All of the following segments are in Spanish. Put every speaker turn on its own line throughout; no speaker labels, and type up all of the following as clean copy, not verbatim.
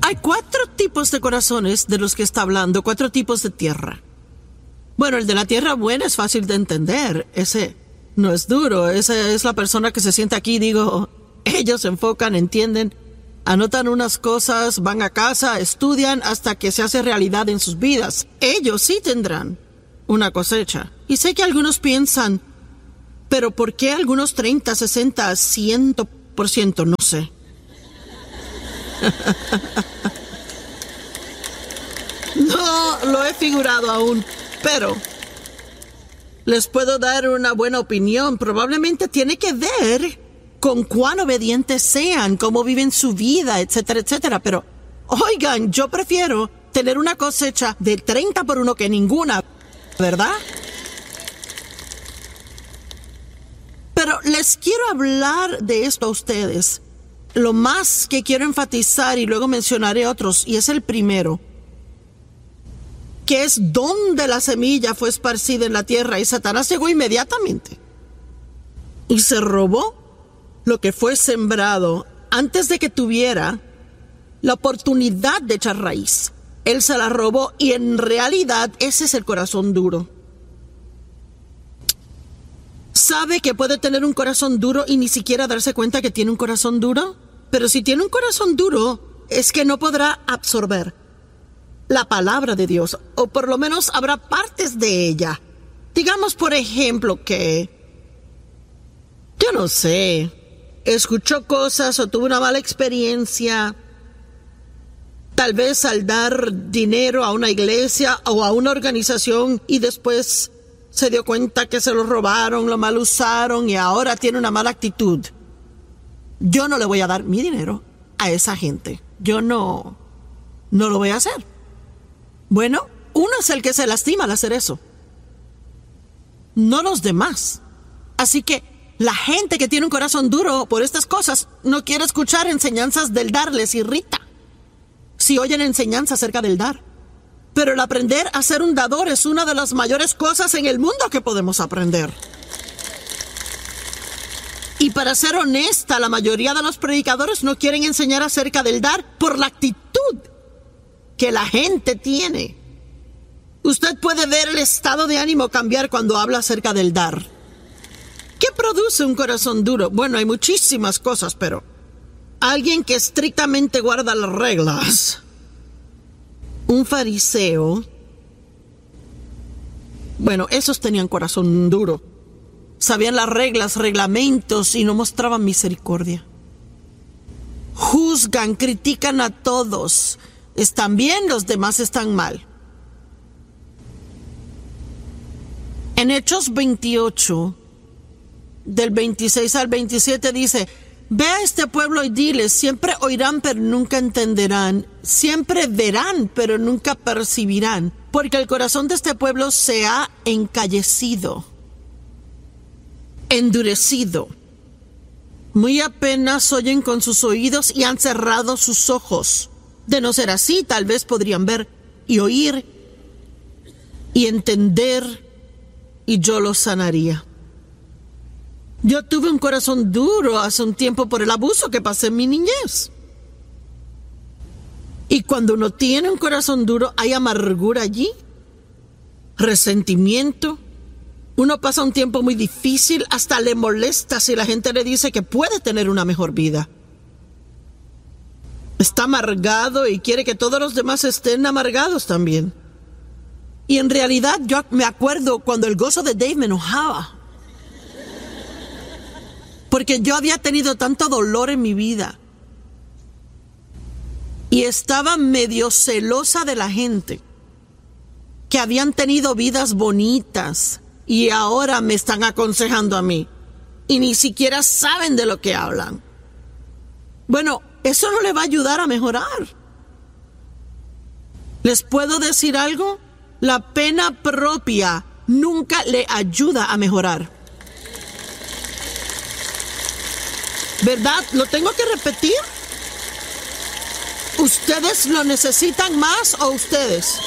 hay 4 tipos de corazones de los que está hablando, 4 tipos de tierra. Bueno, el de la tierra buena es fácil de entender. Ese no es duro. Esa es la persona que se sienta aquí, digo, ellos se enfocan, entienden, anotan unas cosas, van a casa, estudian hasta que se hace realidad en sus vidas. Ellos sí tendrán una cosecha. Y sé que algunos piensan, pero ¿por qué algunos 30, 60, 100%? No sé. No lo he figurado aún, pero les puedo dar una buena opinión. Probablemente tiene que ver con cuán obedientes sean, cómo viven su vida, etcétera, etcétera. Pero, oigan, yo prefiero tener una cosecha de 30 por 1 que ninguna, ¿verdad? Pero les quiero hablar de esto a ustedes. Lo más que quiero enfatizar, y luego mencionaré otros, y es el primero, que es donde la semilla fue esparcida en la tierra, y Satanás llegó inmediatamente y se robó lo que fue sembrado antes de que tuviera la oportunidad de echar raíz. Él se la robó, y en realidad ese es el corazón duro. ¿Sabe que puede tener un corazón duro y ni siquiera darse cuenta que tiene un corazón duro? Pero si tiene un corazón duro, es que no podrá absorber la palabra de Dios, o por lo menos habrá partes de ella. Digamos, por ejemplo, que, yo no sé, escuchó cosas o tuvo una mala experiencia, tal vez al dar dinero a una iglesia o a una organización, y después se dio cuenta que se lo robaron, lo mal usaron y ahora tiene una mala actitud. Yo no le voy a dar mi dinero a esa gente. Yo no lo voy a hacer. Bueno, uno es el que se lastima al hacer eso, no los demás. Así que la gente que tiene un corazón duro por estas cosas no quiere escuchar enseñanzas del dar, les irrita si oyen enseñanza acerca del dar. Pero el aprender a ser un dador es una de las mayores cosas en el mundo que podemos aprender. Y para ser honesta, la mayoría de los predicadores no quieren enseñar acerca del dar por la actitud que la gente tiene. Usted puede ver el estado de ánimo cambiar cuando habla acerca del dar. ¿Qué produce un corazón duro? Bueno, hay muchísimas cosas, pero alguien que estrictamente guarda las reglas. Un fariseo. Bueno, esos tenían corazón duro. Sabían las reglas, reglamentos y no mostraban misericordia. Juzgan, critican a todos. Están bien, los demás están mal. En Hechos 28, del 26 al 27 dice: ve a este pueblo y diles, siempre oirán pero nunca entenderán, siempre verán pero nunca percibirán, porque el corazón de este pueblo se ha encallecido, endurecido. Muy apenas oyen con sus oídos y han cerrado sus ojos. De no ser así, tal vez podrían ver y oír y entender, y yo los sanaría. Yo tuve un corazón duro hace un tiempo por el abuso que pasé en mi niñez. Y cuando uno tiene un corazón duro, hay amargura allí, resentimiento. Uno pasa un tiempo muy difícil, hasta le molesta si la gente le dice que puede tener una mejor vida. Está amargado y quiere que todos los demás estén amargados también. Y en realidad yo me acuerdo cuando el gozo de Dave me enojaba, porque yo había tenido tanto dolor en mi vida y estaba medio celosa de la gente que habían tenido vidas bonitas y ahora me están aconsejando a mí y ni siquiera saben de lo que hablan. Bueno, eso no le va a ayudar a mejorar. ¿Les puedo decir algo? La pena propia nunca le ayuda a mejorar. ¿Verdad? ¿Lo tengo que repetir? ¿Ustedes lo necesitan más o ustedes?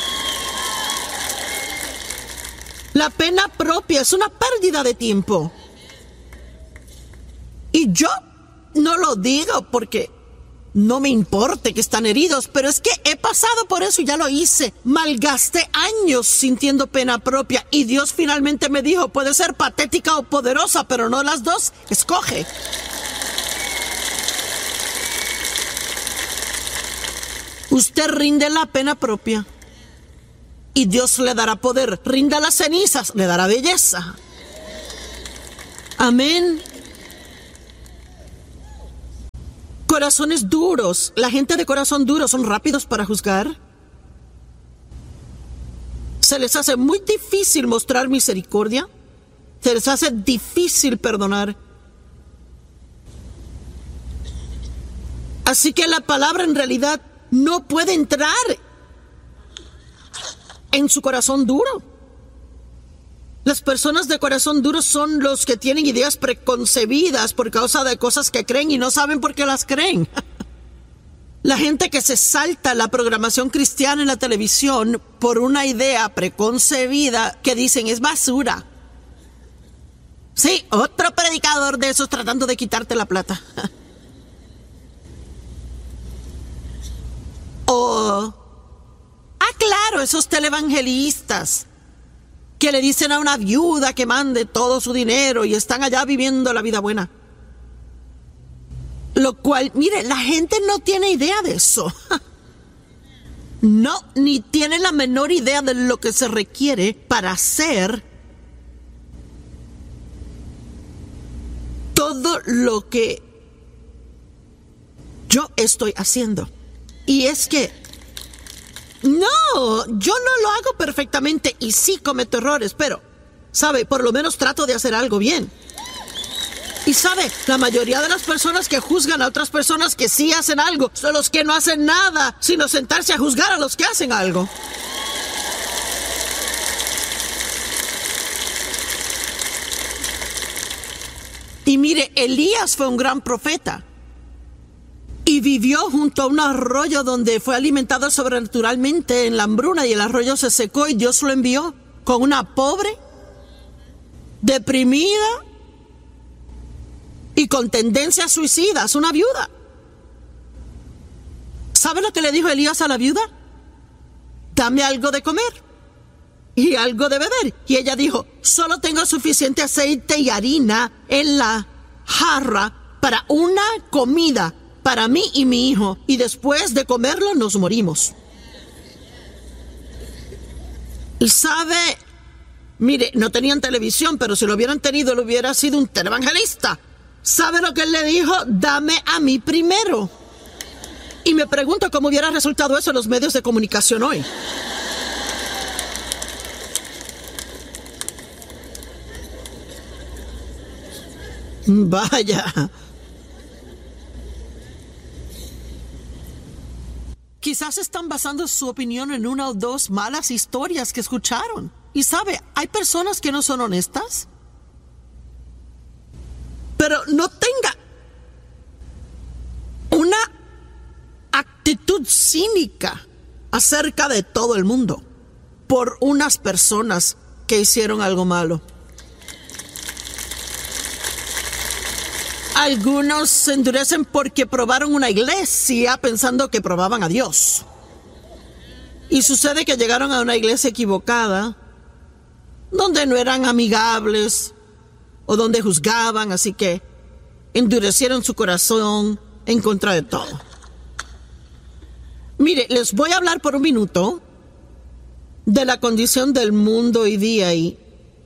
La pena propia es una pérdida de tiempo. Y yo no lo digo porque no me importe que están heridos, pero es que he pasado por eso y ya lo hice. Malgasté años sintiendo pena propia y Dios finalmente me dijo, puede ser patética o poderosa, pero no las dos, escoge. Usted rinde la pena propia y Dios le dará poder. Rinda las cenizas, le dará belleza. Amén. Corazones duros. La gente de corazón duro son rápidos para juzgar. Se les hace muy difícil mostrar misericordia. Se les hace difícil perdonar. Así que la palabra en realidad no puede entrar en su corazón duro. Las personas de corazón duro son los que tienen ideas preconcebidas por causa de cosas que creen y no saben por qué las creen. La gente que se salta la programación cristiana en la televisión por una idea preconcebida que dicen es basura. Sí, otro predicador de esos tratando de quitarte la plata. Claro, esos televangelistas que le dicen a una viuda que mande todo su dinero y están allá viviendo la vida buena. Lo cual, mire, la gente no tiene idea de eso. No, ni tiene la menor idea de lo que se requiere para hacer todo lo que yo estoy haciendo. Y es que no, yo no lo hago perfectamente y sí cometo errores, pero, ¿sabe? Por lo menos trato de hacer algo bien. Y ¿sabe? La mayoría de las personas que juzgan a otras personas que sí hacen algo son los que no hacen nada, sino sentarse a juzgar a los que hacen algo. Y mire, Elías fue un gran profeta. Y vivió junto a un arroyo donde fue alimentado sobrenaturalmente en la hambruna y el arroyo se secó y Dios lo envió con una pobre, deprimida y con tendencias suicidas, una viuda. ¿Sabe lo que le dijo Elías a la viuda? Dame algo de comer y algo de beber. Y ella dijo, solo tengo suficiente aceite y harina en la jarra para una comida para mí y mi hijo, y después de comerlo nos morimos. Y sabe, mire, no tenían televisión, pero si lo hubieran tenido, lo hubiera sido un televangelista. ¿Sabe lo que él le dijo? Dame a mí primero. Y me pregunto cómo hubiera resultado eso en los medios de comunicación hoy. Vaya. Quizás están basando su opinión en una o dos malas historias que escucharon. Y sabe, hay personas que no son honestas. Pero no tenga una actitud cínica acerca de todo el mundo por unas personas que hicieron algo malo. Algunos se endurecen porque probaron una iglesia pensando que probaban a Dios. Y sucede que llegaron a una iglesia equivocada, donde no eran amigables o donde juzgaban, así que endurecieron su corazón en contra de todo. Mire, les voy a hablar por un minuto de la condición del mundo hoy día. Y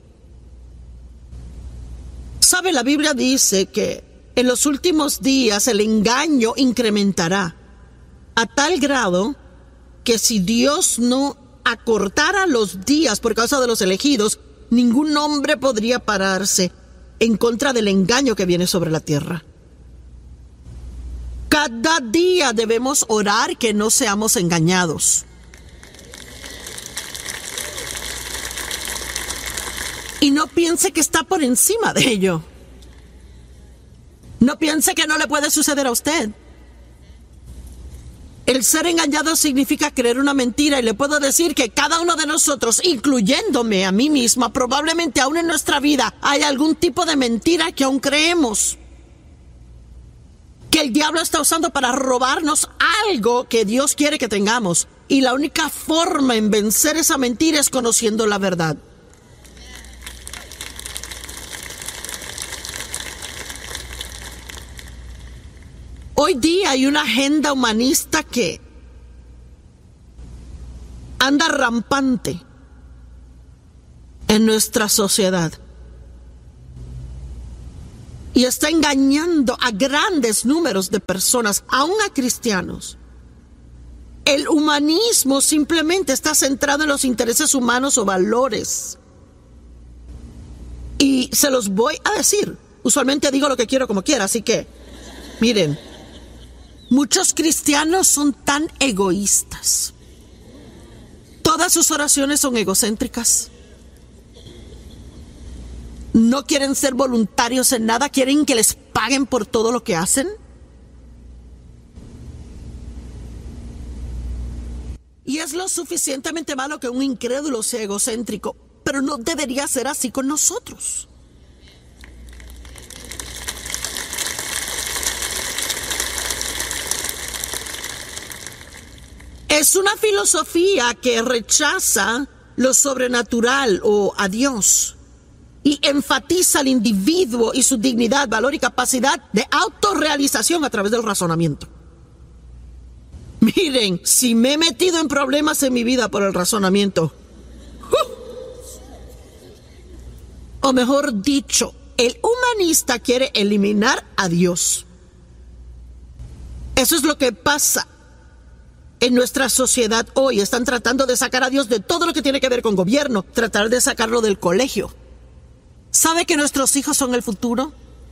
¿sabe? La Biblia dice que en los últimos días el engaño incrementará a tal grado que si Dios no acortara los días por causa de los elegidos, ningún hombre podría pararse en contra del engaño que viene sobre la tierra. Cada día debemos orar que no seamos engañados. Y no piense que está por encima de ello. No piense que no le puede suceder a usted. El ser engañado significa creer una mentira, y le puedo decir que cada uno de nosotros, incluyéndome a mí misma, probablemente aún en nuestra vida hay algún tipo de mentira que aún creemos. que el diablo está usando para robarnos algo que Dios quiere que tengamos. Y la única forma en vencer esa mentira es conociendo la verdad. Hoy día hay una agenda humanista que anda rampante en nuestra sociedad y está engañando a grandes números de personas, aún a cristianos. El humanismo simplemente está centrado en los intereses humanos o valores. Y se los voy a decir. Usualmente digo lo que quiero como quiera, así que, miren, muchos cristianos son tan egoístas. Todas sus oraciones son egocéntricas. No quieren ser voluntarios en nada, quieren que les paguen por todo lo que hacen. Y es lo suficientemente malo que un incrédulo sea egocéntrico, pero no debería ser así con nosotros. Es una filosofía que rechaza lo sobrenatural o a Dios y enfatiza al individuo y su dignidad, valor y capacidad de autorrealización a través del razonamiento. Miren, si me he metido en problemas en mi vida por el razonamiento, o mejor dicho, el humanista quiere eliminar a Dios. Eso es lo que pasa en nuestra sociedad hoy. Están tratando de sacar a Dios de todo lo que tiene que ver con gobierno, tratar de sacarlo del colegio. ¿Sabe que nuestros hijos son el futuro?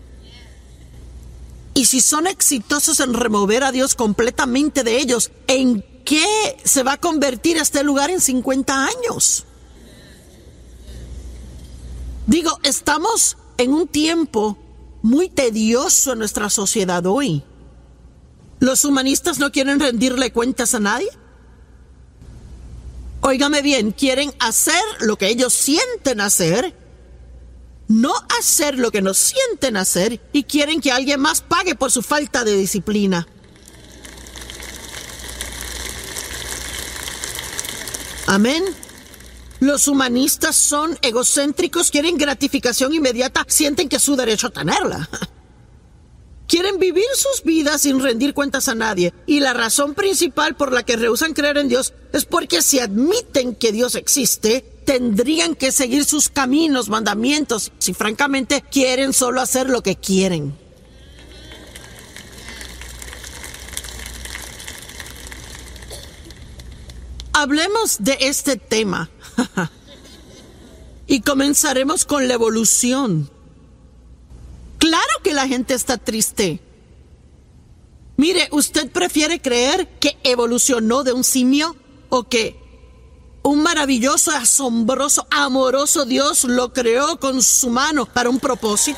Y si son exitosos en remover a Dios completamente de ellos, ¿en qué se va a convertir este lugar en 50 años? Digo, estamos en un tiempo muy tedioso en nuestra sociedad hoy. ¿Los humanistas no quieren rendirle cuentas a nadie? Óigame bien, quieren hacer lo que ellos sienten hacer, no hacer lo que nos sienten hacer, y quieren que alguien más pague por su falta de disciplina. Amén. Los humanistas son egocéntricos, quieren gratificación inmediata, sienten que es su derecho a tenerla. Quieren vivir sus vidas sin rendir cuentas a nadie. Y la razón principal por la que rehúsan creer en Dios es porque si admiten que Dios existe, tendrían que seguir sus caminos, mandamientos, si francamente quieren solo hacer lo que quieren. Hablemos de este tema y comenzaremos con la evolución. Claro que la gente está triste. Mire, ¿usted prefiere creer que evolucionó de un simio o que un maravilloso, asombroso, amoroso Dios lo creó con su mano para un propósito?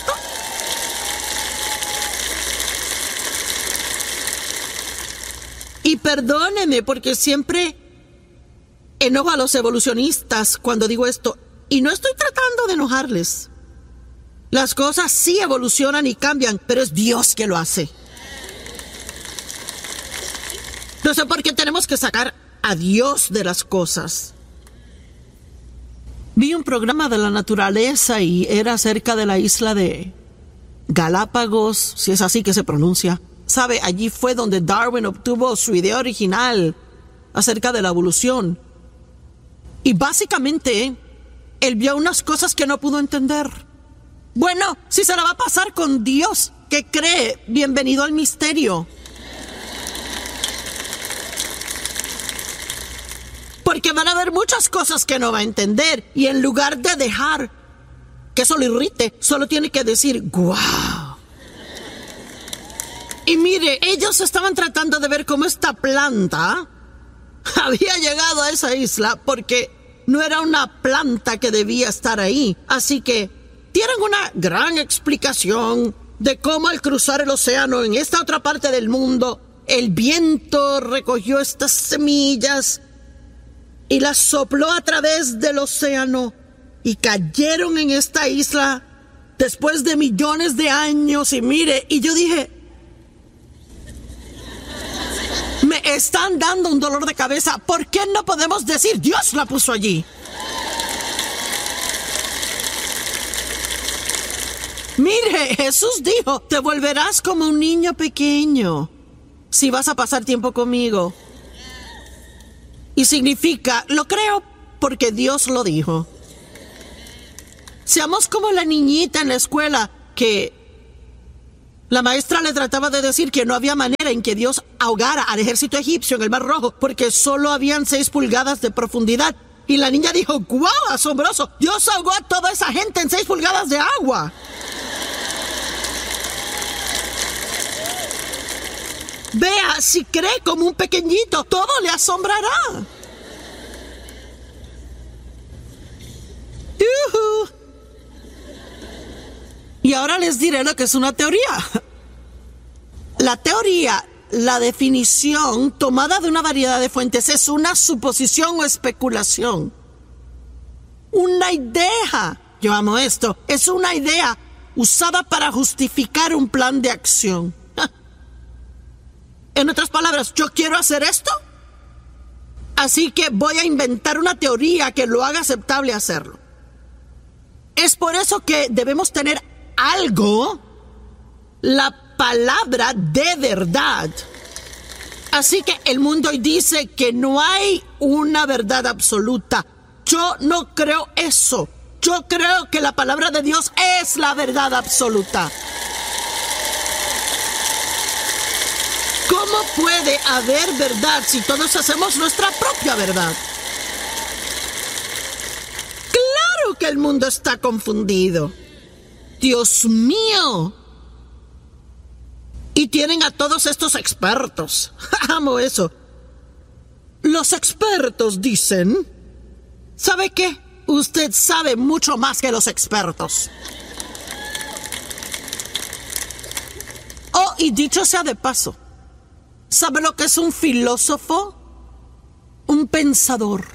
Y perdóneme porque siempre enojo a los evolucionistas cuando digo esto, y no estoy tratando de enojarles. Las cosas sí evolucionan y cambian, pero es Dios que lo hace. No sé por qué tenemos que sacar a Dios de las cosas. Vi un programa de la naturaleza y era acerca de la isla de Galápagos, si es así que se pronuncia. Sabe, allí fue donde Darwin obtuvo su idea original acerca de la evolución. Y básicamente, él vio unas cosas que no pudo entender. Bueno, si se la va a pasar con Dios, que cree, bienvenido al misterio. Porque van a haber muchas cosas que no va a entender. Y en lugar de dejar que eso lo irrite, solo tiene que decir, ¡guau! Y mire, ellos estaban tratando de ver cómo esta planta había llegado a esa isla, porque no era una planta que debía estar ahí. Así que tienen una gran explicación de cómo al cruzar el océano en esta otra parte del mundo, el viento recogió estas semillas y las sopló a través del océano y cayeron en esta isla después de millones de años. Y mire, y yo dije, están dando un dolor de cabeza, ¿por qué no podemos decir Dios la puso allí? Mire, Jesús dijo, te volverás como un niño pequeño si vas a pasar tiempo conmigo. Y significa, lo creo porque Dios lo dijo. Seamos como la niñita en la escuela que la maestra le trataba de decir que no había manera en que Dios ahogara al ejército egipcio en el Mar Rojo porque solo habían 6 pulgadas de profundidad. Y la niña dijo, ¡guau, asombroso! Dios ahogó a toda esa gente en 6 pulgadas de agua. Vea, si cree como un pequeñito, todo le asombrará. Y ahora les diré lo que es una teoría. La teoría, la definición tomada de una variedad de fuentes, es una suposición o especulación. Una idea, yo amo esto, es una idea usada para justificar un plan de acción. En otras palabras, yo quiero hacer esto, así que voy a inventar una teoría que lo haga aceptable hacerlo. Es por eso que debemos tener algo, la palabra de verdad. Así que el mundo hoy dice que no hay una verdad absoluta. Yo no creo eso. Yo creo que la palabra de Dios es la verdad absoluta. ¿Cómo puede haber verdad si todos hacemos nuestra propia verdad? Claro que el mundo está confundido. Dios mío. Y tienen a todos estos expertos. Amo eso. Los expertos dicen, ¿sabe qué? Usted sabe mucho más que los expertos. Oh, y dicho sea de paso, ¿sabe lo que es un filósofo? Un pensador.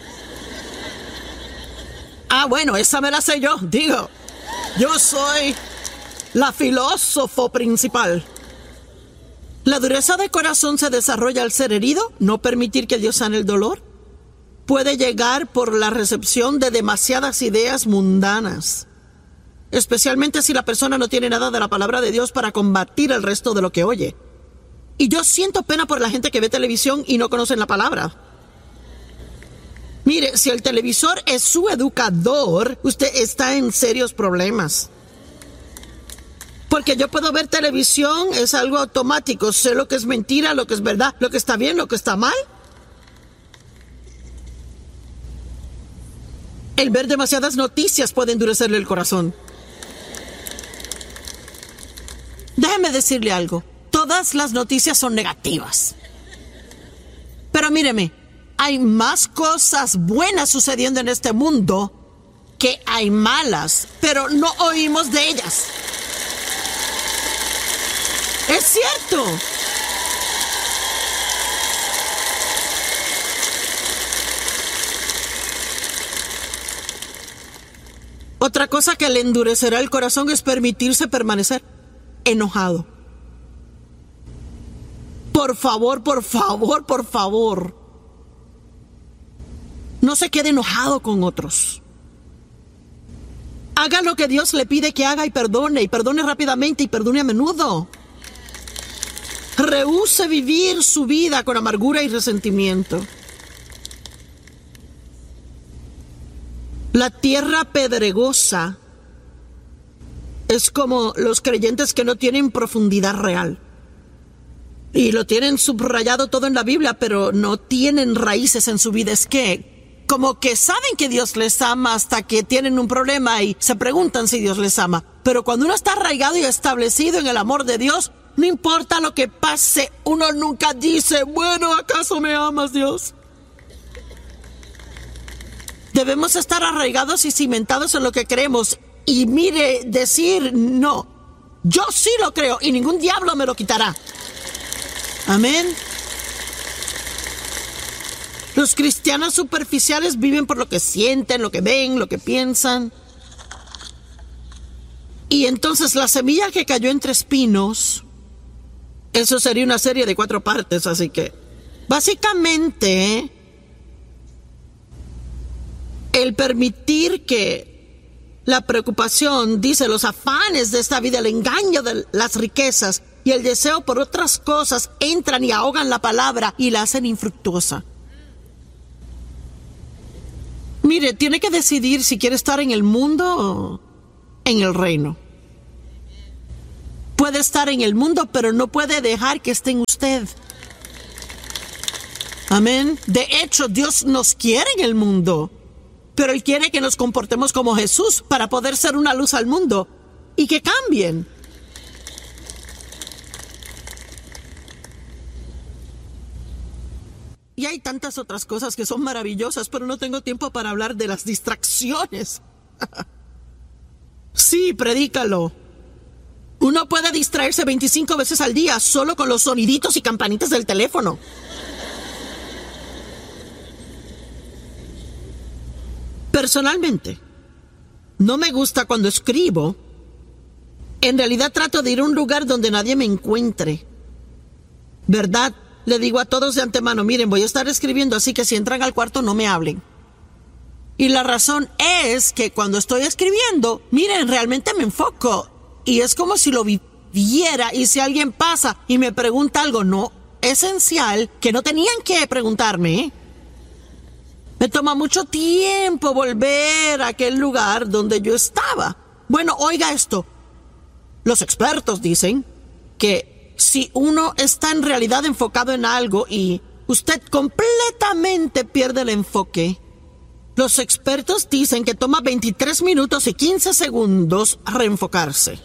Ah, bueno, esa me la sé yo. Digo, yo soy la filósofo principal. La dureza de corazón se desarrolla al ser herido, no permitir que Dios sane el dolor. Puede llegar por la recepción de demasiadas ideas mundanas, especialmente si la persona no tiene nada de la palabra de Dios para combatir el resto de lo que oye. Y yo siento pena por la gente que ve televisión y no conocen la palabra. Mire, si el televisor es su educador, usted está en serios problemas. Porque yo puedo ver televisión, es algo automático. Sé lo que es mentira, lo que es verdad, lo que está bien, lo que está mal. El ver demasiadas noticias puede endurecerle el corazón. Déjeme decirle algo. Todas las noticias son negativas. Pero míreme, hay más cosas buenas sucediendo en este mundo que hay malas, pero no oímos de ellas. ¡Es cierto! Otra cosa que le endurecerá el corazón es permitirse permanecer enojado. Por favor, por favor, por favor. No se quede enojado con otros. Haga lo que Dios le pide que haga y perdone rápidamente y perdone a menudo. Rehúse vivir su vida con amargura y resentimiento. La tierra pedregosa es como los creyentes que no tienen profundidad real. Y lo tienen subrayado todo en la Biblia, pero no tienen raíces en su vida. Es que, como que saben que Dios les ama hasta que tienen un problema y se preguntan si Dios les ama. Pero cuando uno está arraigado y establecido en el amor de Dios, no importa lo que pase, uno nunca dice, bueno, ¿acaso me amas, Dios? Debemos estar arraigados y cimentados en lo que creemos. Y mire, decir no. Yo sí lo creo y ningún diablo me lo quitará. Amén. Los cristianos superficiales viven por lo que sienten, lo que ven, lo que piensan. Y entonces la semilla que cayó entre espinos, eso sería una serie de 4 partes, así que Básicamente, el permitir que la preocupación, dice, los afanes de esta vida, el engaño de las riquezas y el deseo por otras cosas entran y ahogan la palabra y la hacen infructuosa. Mire, tiene que decidir si quiere estar en el mundo o en el reino. Puede estar en el mundo, pero no puede dejar que esté en usted. Amén. De hecho, Dios nos quiere en el mundo, pero Él quiere que nos comportemos como Jesús para poder ser una luz al mundo y que cambien. Y hay tantas otras cosas que son maravillosas, pero no tengo tiempo para hablar de las distracciones. Sí, predícalo. Uno puede distraerse 25 veces al día solo con los soniditos y campanitas del teléfono. Personalmente, no me gusta cuando escribo. En realidad trato de ir a un lugar donde nadie me encuentre. ¿Verdad? Le digo a todos de antemano, miren, voy a estar escribiendo, así que si entran al cuarto no me hablen. Y la razón es que cuando estoy escribiendo, miren, realmente me enfoco. Y es como si lo viviera, y si alguien pasa y me pregunta algo no esencial, que no tenían que preguntarme, ¿eh? Me toma mucho tiempo volver a aquel lugar donde yo estaba. Bueno, oiga esto. Los expertos dicen que si uno está en realidad enfocado en algo y usted completamente pierde el enfoque, los expertos dicen que toma 23 minutos y 15 segundos reenfocarse.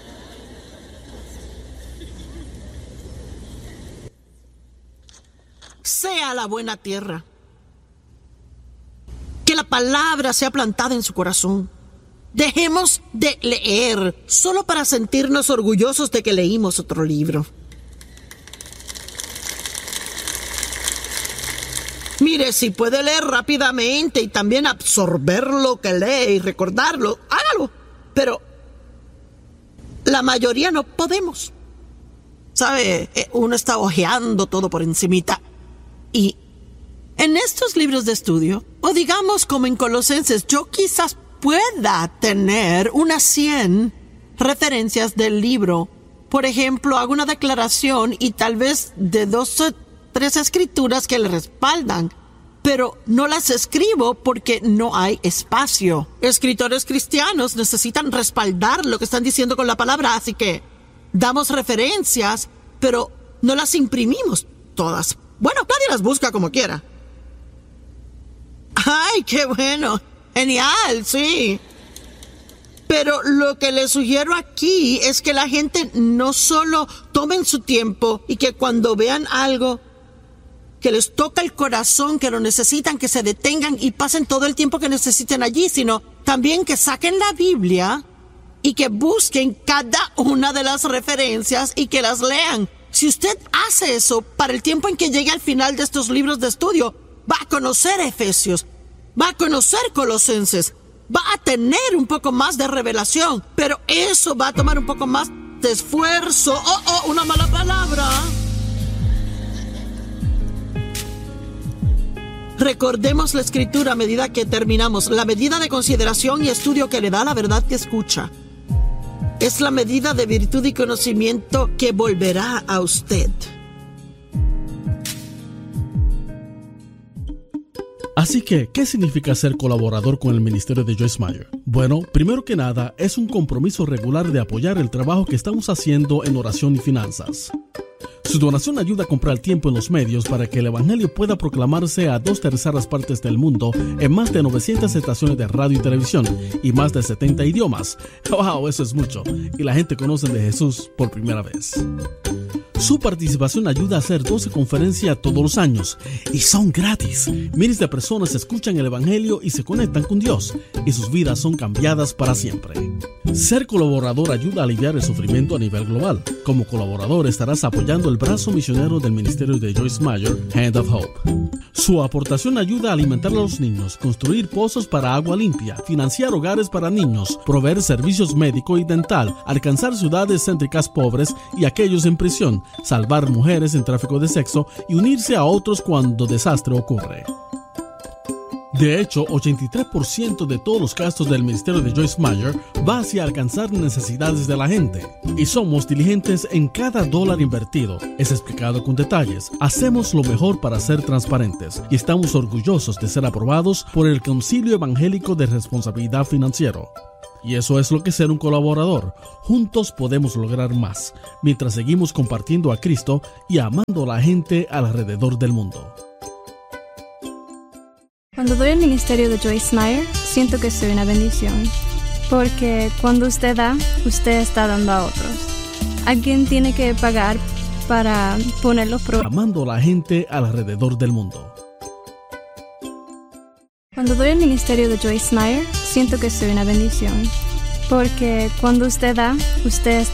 Sea la buena tierra. Que la palabra sea plantada en su corazón. Dejemos de leer solo para sentirnos orgullosos de que leímos otro libro. Mire, si puede leer rápidamente y también absorber lo que lee y recordarlo, hágalo. Pero la mayoría no podemos. ¿Sabe? Uno está hojeando todo por encimita. Y en estos libros de estudio, o digamos como en Colosenses, yo quizás pueda tener unas 100 referencias del libro. Por ejemplo, hago una declaración y tal vez de 2 o 3 escrituras que le respaldan, pero no las escribo porque no hay espacio. Escritores cristianos necesitan respaldar lo que están diciendo con la palabra, así que damos referencias, pero no las imprimimos todas. Bueno, nadie las busca como quiera. ¡Ay, qué bueno! Genial, sí. Pero lo que les sugiero aquí es que la gente no solo tomen su tiempo y que cuando vean algo que les toca el corazón, que lo necesitan, que se detengan y pasen todo el tiempo que necesiten allí, sino también que saquen la Biblia y que busquen cada una de las referencias y que las lean. Si usted hace eso, para el tiempo en que llegue al final de estos libros de estudio, va a conocer Efesios, va a conocer Colosenses, va a tener un poco más de revelación, pero eso va a tomar un poco más de esfuerzo. Una mala palabra. Recordemos la escritura a medida que terminamos. La medida de consideración y estudio que le da la verdad que escucha es la medida de virtud y conocimiento que volverá a usted.
Así que, ¿qué significa ser colaborador con el ministerio de Joyce Meyer? Bueno, primero que nada, es un compromiso regular de apoyar el trabajo que estamos haciendo en oración y finanzas. Su donación ayuda a comprar tiempo en los medios para que el evangelio pueda proclamarse a 2/3 partes del mundo en más de 900 estaciones de radio y televisión y más de 70 idiomas. ¡Wow! Eso es mucho. Y la gente conoce de Jesús por primera vez. Su participación ayuda a hacer 12 conferencias todos los años y son gratis. Miles de personas escuchan el evangelio y se conectan con Dios y sus vidas son cambiadas para siempre. Ser colaborador ayuda a aliviar el sufrimiento a nivel global. Como colaborador estarás apoyando el brazo misionero del ministerio de Joyce Meyer, Hand of Hope. Su aportación ayuda a alimentar a los niños, construir pozos para agua limpia, financiar hogares para niños, proveer servicios médico y dental, alcanzar ciudades céntricas pobres y aquellos en prisión, salvar mujeres en tráfico de sexo y unirse a otros cuando desastre ocurre. De hecho, 83% de todos los gastos del ministerio de Joyce Meyer va hacia alcanzar necesidades de la gente. Y somos diligentes en cada dólar invertido. Es explicado con detalles. Hacemos lo mejor para ser transparentes y estamos orgullosos de ser aprobados por el Concilio Evangélico de Responsabilidad Financiera. Y eso es lo que es ser un colaborador. Juntos podemos lograr más, mientras seguimos compartiendo a Cristo y amando a la gente alrededor del mundo.
Cuando doy al ministerio de Joyce Meyer, siento que soy una bendición. Porque cuando usted da, usted está dando a otros. Alguien tiene que pagar para poner los problemas.
Amando a la gente alrededor del mundo.
Cuando doy al ministerio de Joyce Meyer, siento que soy una bendición. Porque cuando usted da, usted